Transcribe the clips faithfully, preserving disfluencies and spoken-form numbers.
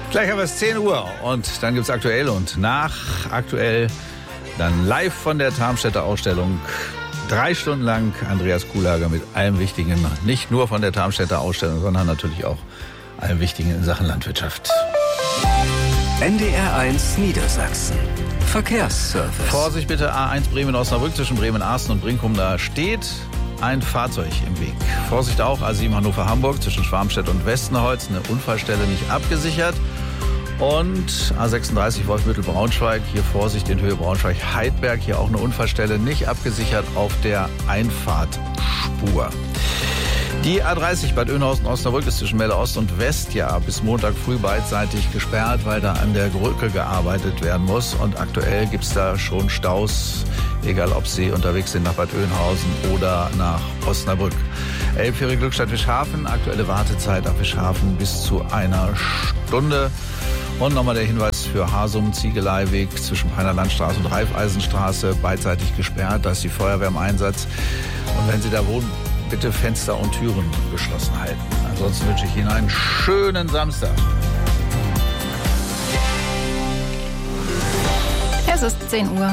Gleich haben wir es zehn Uhr und dann gibt es aktuell und nach aktuell dann live von der Tarmstädter Ausstellung. Drei Stunden lang Andreas Kuhlager mit allem Wichtigen, nicht nur von der Tarmstädter Ausstellung, sondern natürlich auch allem Wichtigen in Sachen Landwirtschaft. N D R eins Niedersachsen. Verkehrsservice. Vorsicht bitte, A eins Bremen-Osnabrück zwischen Bremen-Arsten und Brinkum, da steht ein Fahrzeug im Weg. Vorsicht auch, A sieben Hannover-Hamburg zwischen Schwarmstedt und Westenholz, eine Unfallstelle nicht abgesichert. Und A sechsunddreißig Wolfsbüttel-Braunschweig, hier Vorsicht in Höhe Braunschweig-Heidberg, hier auch eine Unfallstelle nicht abgesichert auf der Einfahrtspur. Die A dreißig Bad Oeynhausen-Osnabrück ist zwischen Melle Ost und West ja bis Montag früh beidseitig gesperrt, weil da an der Brücke gearbeitet werden muss. Und aktuell gibt es da schon Staus, egal ob Sie unterwegs sind nach Bad Oeynhausen oder nach Osnabrück. Elbphäre Glückstadt Fischhafen, aktuelle Wartezeit ab Fischhafen bis zu einer Stunde. Und nochmal der Hinweis für Hasum, Ziegeleiweg zwischen Peiner Landstraße und Raiffeisenstraße, beidseitig gesperrt. Da ist die Feuerwehr im Einsatz. Und wenn Sie da wohnen, bitte Fenster und Türen geschlossen halten. Ansonsten wünsche ich Ihnen einen schönen Samstag. Es ist zehn Uhr.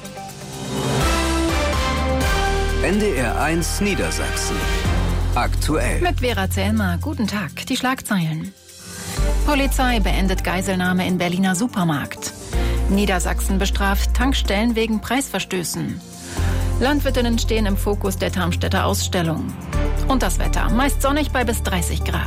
N D R eins Niedersachsen. Aktuell. Mit Vera Zellmer. Guten Tag. Die Schlagzeilen. Polizei beendet Geiselnahme in Berliner Supermarkt. Niedersachsen bestraft Tankstellen wegen Preisverstößen. Landwirtinnen stehen im Fokus der Tarmstädter Ausstellung. Und das Wetter, meist sonnig bei bis dreißig Grad.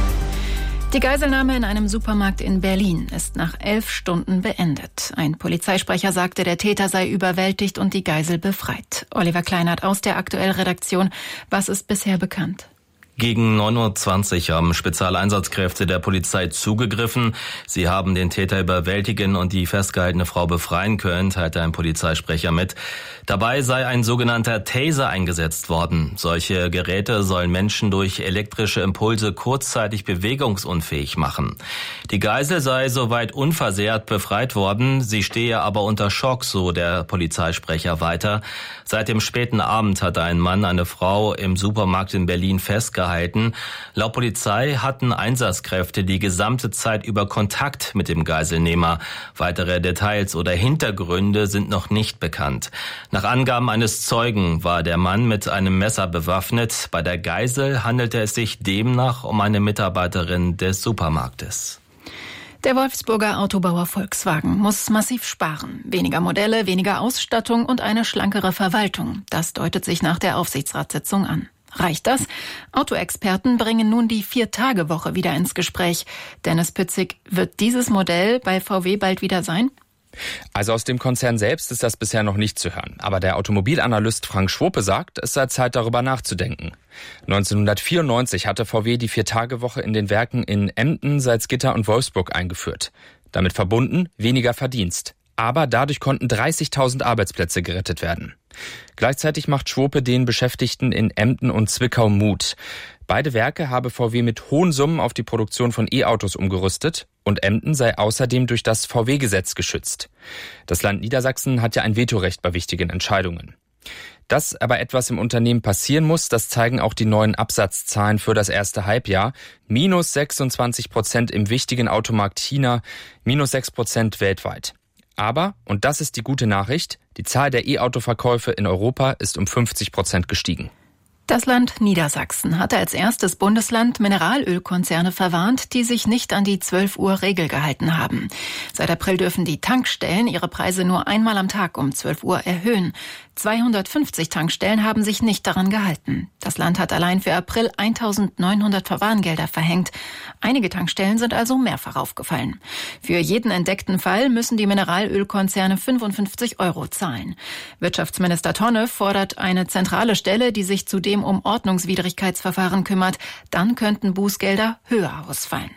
Die Geiselnahme in einem Supermarkt in Berlin ist nach elf Stunden beendet. Ein Polizeisprecher sagte, der Täter sei überwältigt und die Geisel befreit. Oliver Kleinert aus der Aktuell-Redaktion. Was ist bisher bekannt? Gegen neun Uhr zwanzig haben Spezialeinsatzkräfte der Polizei zugegriffen. Sie haben den Täter überwältigen und die festgehaltene Frau befreien können, teilte ein Polizeisprecher mit. Dabei sei ein sogenannter Taser eingesetzt worden. Solche Geräte sollen Menschen durch elektrische Impulse kurzzeitig bewegungsunfähig machen. Die Geisel sei soweit unversehrt befreit worden. Sie stehe aber unter Schock, so der Polizeisprecher weiter. Seit dem späten Abend hatte ein Mann eine Frau im Supermarkt in Berlin festgehalten. Laut Polizei hatten Einsatzkräfte die gesamte Zeit über Kontakt mit dem Geiselnehmer. Weitere Details oder Hintergründe sind noch nicht bekannt. Nach Angaben eines Zeugen war der Mann mit einem Messer bewaffnet. Bei der Geisel handelte es sich demnach um eine Mitarbeiterin des Supermarktes. Der Wolfsburger Autobauer Volkswagen muss massiv sparen. Weniger Modelle, weniger Ausstattung und eine schlankere Verwaltung. Das deutet sich nach der Aufsichtsratssitzung an. Reicht das? Autoexperten bringen nun die Vier-Tage-Woche wieder ins Gespräch. Dennis Pützig, wird dieses Modell bei V W bald wieder sein? Also aus dem Konzern selbst ist das bisher noch nicht zu hören. Aber der Automobilanalyst Frank Schwope sagt, es sei Zeit, darüber nachzudenken. neunzehnhundertvierundneunzig hatte V W die Vier-Tage-Woche in den Werken in Emden, Salzgitter und Wolfsburg eingeführt. Damit verbunden weniger Verdienst. Aber dadurch konnten dreißigtausend Arbeitsplätze gerettet werden. Gleichzeitig macht Schwope den Beschäftigten in Emden und Zwickau Mut. Beide Werke habe V W mit hohen Summen auf die Produktion von E-Autos umgerüstet und Emden sei außerdem durch das V W-Gesetz geschützt. Das Land Niedersachsen hat ja ein Vetorecht bei wichtigen Entscheidungen. Dass aber etwas im Unternehmen passieren muss, das zeigen auch die neuen Absatzzahlen für das erste Halbjahr. Minus sechsundzwanzig Prozent im wichtigen Automarkt China, minus sechs Prozent weltweit. Aber, und das ist die gute Nachricht, die Zahl der E-Auto-Verkäufe in Europa ist um fünfzig Prozent gestiegen. Das Land Niedersachsen hatte als erstes Bundesland Mineralölkonzerne verwarnt, die sich nicht an die zwölf Uhr Regel gehalten haben. Seit April dürfen die Tankstellen ihre Preise nur einmal am Tag um zwölf Uhr erhöhen. zweihundertfünfzig Tankstellen haben sich nicht daran gehalten. Das Land hat allein für April eintausendneunhundert Verwarngelder verhängt. Einige Tankstellen sind also mehrfach aufgefallen. Für jeden entdeckten Fall müssen die Mineralölkonzerne fünfundfünfzig Euro zahlen. Wirtschaftsminister Tonne fordert eine zentrale Stelle, die sich zudem um Ordnungswidrigkeitsverfahren kümmert. Dann könnten Bußgelder höher ausfallen.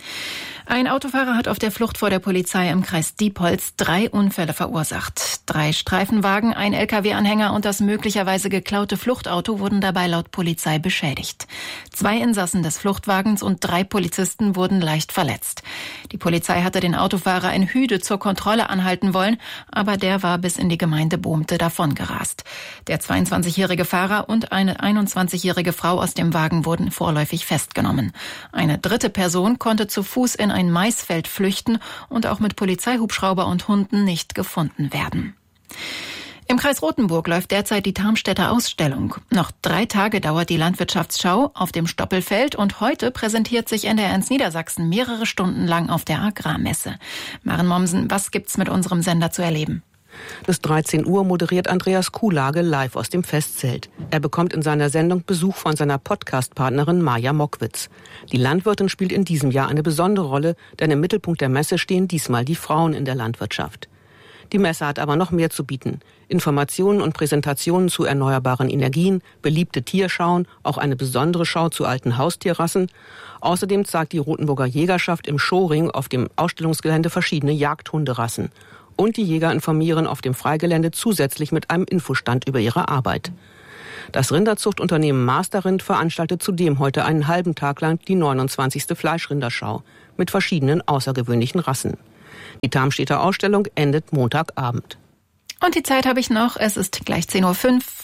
Ein Autofahrer hat auf der Flucht vor der Polizei im Kreis Diepholz drei Unfälle verursacht. Drei Streifenwagen, ein L K W-Anhänger und das möglicherweise geklaute Fluchtauto wurden dabei laut Polizei beschädigt. Zwei Insassen des Fluchtwagens und drei Polizisten wurden leicht verletzt. Die Polizei hatte den Autofahrer in Hüde zur Kontrolle anhalten wollen, aber der war bis in die Gemeinde Bohmte davongerast. Der zweiundzwanzigjährige Fahrer und eine einundzwanzigjährige Frau aus dem Wagen wurden vorläufig festgenommen. Eine dritte Person konnte zu Fuß in ein Maisfeld flüchten und auch mit Polizeihubschrauber und Hunden nicht gefunden werden. Im Kreis Rothenburg läuft derzeit die Tarmstädter Ausstellung. Noch drei Tage dauert die Landwirtschaftsschau auf dem Stoppelfeld und heute präsentiert sich N D R eins Niedersachsen mehrere Stunden lang auf der Agrarmesse. Maren Mommsen, was gibt's mit unserem Sender zu erleben? Bis dreizehn Uhr moderiert Andreas Kuhlage live aus dem Festzelt. Er bekommt in seiner Sendung Besuch von seiner Podcast-Partnerin Maja Mockwitz. Die Landwirtin spielt in diesem Jahr eine besondere Rolle, denn im Mittelpunkt der Messe stehen diesmal die Frauen in der Landwirtschaft. Die Messe hat aber noch mehr zu bieten. Informationen und Präsentationen zu erneuerbaren Energien, beliebte Tierschauen, auch eine besondere Schau zu alten Haustierrassen. Außerdem zeigt die Rothenburger Jägerschaft im Showring auf dem Ausstellungsgelände verschiedene Jagdhunderassen. Und die Jäger informieren auf dem Freigelände zusätzlich mit einem Infostand über ihre Arbeit. Das Rinderzuchtunternehmen Masterrind veranstaltet zudem heute einen halben Tag lang die neunundzwanzigste Fleischrinderschau mit verschiedenen außergewöhnlichen Rassen. Die Tarmstädter Ausstellung endet Montagabend. Und die Zeit habe ich noch. Es ist gleich zehn Uhr fünf.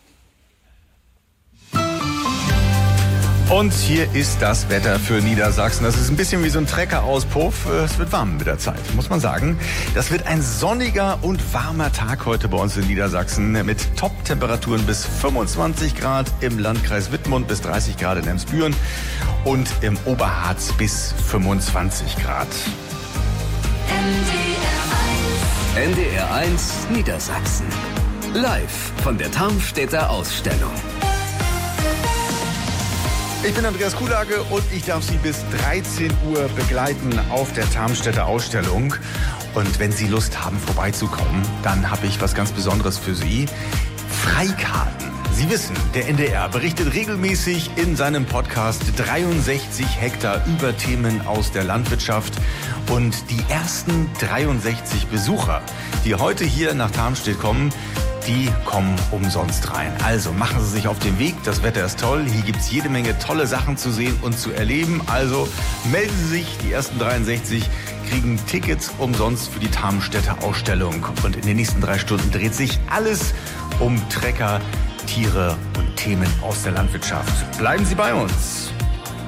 Und hier ist das Wetter für Niedersachsen. Das ist ein bisschen wie so ein Treckerauspuff. Es wird warm mit der Zeit, muss man sagen. Das wird ein sonniger und warmer Tag heute bei uns in Niedersachsen mit Top-Temperaturen bis fünfundzwanzig Grad im Landkreis Wittmund, bis dreißig Grad in Emsbüren und im Oberharz bis fünfundzwanzig Grad. N D R eins Niedersachsen. Live von der Tarmstädter Ausstellung. Ich bin Andreas Kuhlage und ich darf Sie bis dreizehn Uhr begleiten auf der Tarmstädter Ausstellung. Und wenn Sie Lust haben, vorbeizukommen, dann habe ich was ganz Besonderes für Sie. Freikarten. Sie wissen, der N D R berichtet regelmäßig in seinem Podcast dreiundsechzig Hektar über Themen aus der Landwirtschaft. Und die ersten dreiundsechzig Besucher, die heute hier nach Tarmstedt kommen, die kommen umsonst rein. Also machen Sie sich auf den Weg, das Wetter ist toll, hier gibt es jede Menge tolle Sachen zu sehen und zu erleben. Also melden Sie sich, die ersten dreiundsechzig kriegen Tickets umsonst für die Tarmstädter Ausstellung. Und in den nächsten drei Stunden dreht sich alles um Trecker, Tiere und Themen aus der Landwirtschaft. Bleiben Sie bei uns.